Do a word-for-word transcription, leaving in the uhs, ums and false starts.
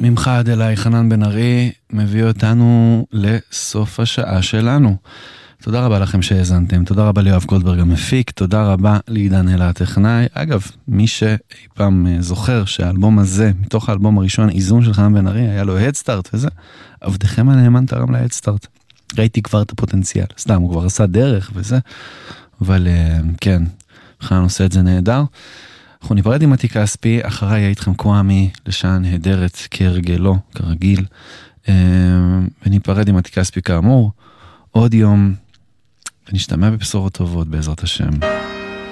ממך עד אליי, חנן בן ארי, מביא אותנו לסוף השעה שלנו. תודה רבה לכם שהאזנתם, תודה רבה ליואב גולדברג המפיק, תודה רבה לעידן אלה הטכנאי. אגב, מי שאי פעם זוכר שהאלבום הזה, מתוך האלבום הראשון, איזון של חנן בן ארי, היה לו הדסטארט וזה, עבדכם הנאמן תרם להדסטארט. ראיתי כבר את הפוטנציאל, סתם, הוא כבר עשה דרך וזה, אבל כן, חנן עושה את זה נהדר. אנחנו ניפרד עם מתי כספי, אחריי היה איתכם קוואמי, לשעה נהדרת כרגלו, כרגיל, וניפרד עם מתי כספי כאמור, עוד יום, ונשתמע בבשורות טובות בעזרת השם.